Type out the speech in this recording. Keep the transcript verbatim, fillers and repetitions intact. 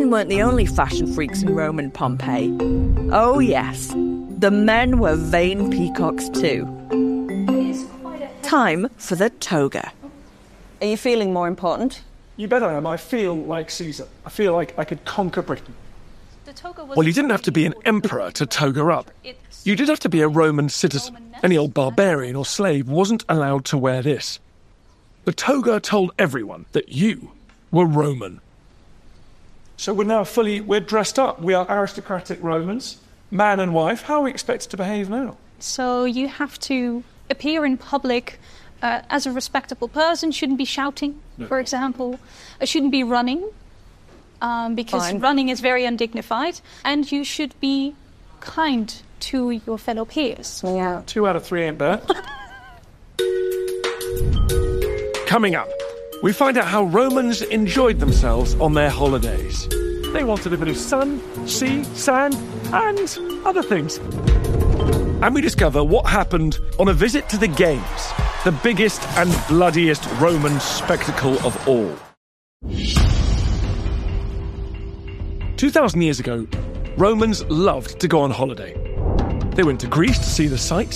women weren't the only fashion freaks in Roman Pompeii. Oh yes, the men were vain peacocks too. Time for the toga. Are you feeling more important? You bet I am. I feel like Caesar. I feel like I could conquer Britain. Well, you didn't have to be an emperor to toga up. You did have to be a Roman citizen. Any old barbarian or slave wasn't allowed to wear this. The toga told everyone that you were Roman. So we're now fully, we're dressed up. We are aristocratic Romans, man and wife. How are we expected to behave now? So you have to appear in public uh, as a respectable person, shouldn't be shouting, no. for example. Uh, shouldn't be running, um, because Fine. running is very undignified. And you should be kind to your fellow peers. Yeah. Two out of three ain't bad. Coming up, we find out how Romans enjoyed themselves on their holidays. They wanted a bit of sun, sea, sand, and other things. And we discover what happened on a visit to the Games, the biggest and bloodiest Roman spectacle of all. Two thousand years ago, Romans loved to go on holiday. They went to Greece to see the sights,